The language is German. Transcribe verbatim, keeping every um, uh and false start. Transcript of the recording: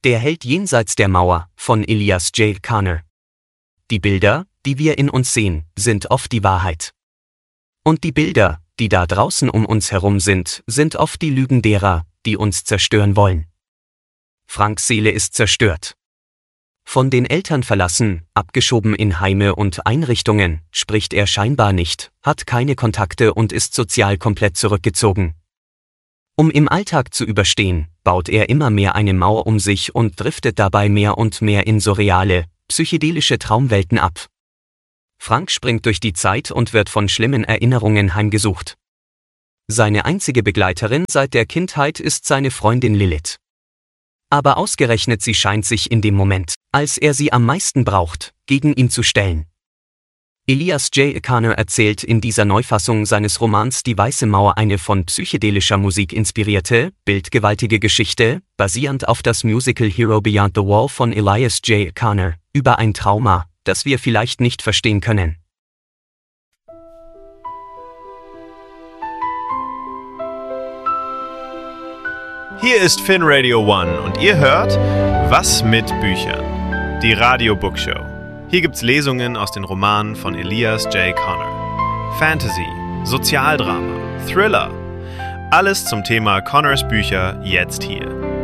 Der Held jenseits der Mauer von Elias J. Caner. Die Bilder, die wir in uns sehen, sind oft die Wahrheit. Und die Bilder, die da draußen um uns herum sind, sind oft die Lügen derer, die uns zerstören wollen. Franks Seele ist zerstört. Von den Eltern verlassen, abgeschoben in Heime und Einrichtungen, spricht er scheinbar nicht, hat keine Kontakte und ist sozial komplett zurückgezogen. Um im Alltag zu überstehen, baut er immer mehr eine Mauer um sich und driftet dabei mehr und mehr in surreale, psychedelische Traumwelten ab. Frank springt durch die Zeit und wird von schlimmen Erinnerungen heimgesucht. Seine einzige Begleiterin seit der Kindheit ist seine Freundin Lilith. Aber ausgerechnet sie scheint sich in dem Moment, als er sie am meisten braucht, gegen ihn zu stellen. Elias J. Caner erzählt in dieser Neufassung seines Romans Die Weiße Mauer eine von psychedelischer Musik inspirierte, bildgewaltige Geschichte, basierend auf das Musical Hero Beyond the Wall von Elias J. Caner, über ein Trauma, das wir vielleicht nicht verstehen können. Hier ist Finn Radio One und ihr hört Was mit Büchern? Die Radio Bookshow. Hier gibt's Lesungen aus den Romanen von Elias J. Caner. Fantasy, Sozialdrama, Thriller. Alles zum Thema Caners Bücher jetzt hier.